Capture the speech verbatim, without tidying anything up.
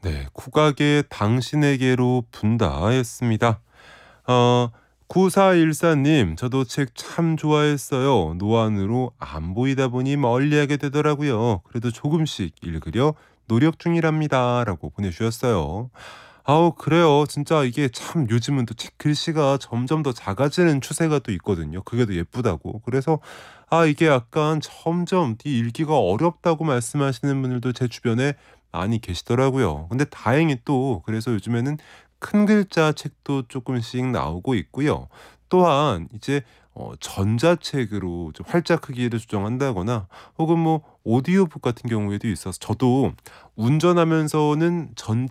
네. 국악의 당신에게로 분다였습니다. 어 구사일사 님 저도 책 참 좋아했어요. 노안으로 안 보이다 보니 멀리하게 되더라고요. 그래도 조금씩 읽으려 노력 중이랍니다."라고 보내주셨어요. 아우 그래요. 진짜 이게 참 요즘은 또 책 글씨가 점점 더 작아지는 추세가 또 있거든요. 그게 더 예쁘다고. 그래서 아 이게 약간 점점 이 읽기가 어렵다고 말씀하시는 분들도 제 주변에 많이 계시더라고요. 근데 다행히 또 그래서 요즘에는 큰 글자 책도 쪼끔씩 나오고 있고요. 또한 이제 어 전자책으로 좀 활자 크기를 조정한다거나 혹은 뭐 오디오북 같은 경우에도 있어서 저도 운전하면서는 전